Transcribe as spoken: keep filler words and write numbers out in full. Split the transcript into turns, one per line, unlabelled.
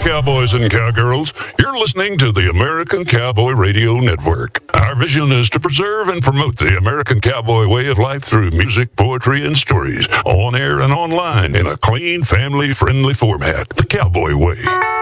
cowboys and cowgirls. You're listening to the American Cowboy Radio Network. Our vision is to preserve and promote the American cowboy way of life through music, poetry, and stories, on air and online, in a clean, family-friendly format, the Cowboy Way.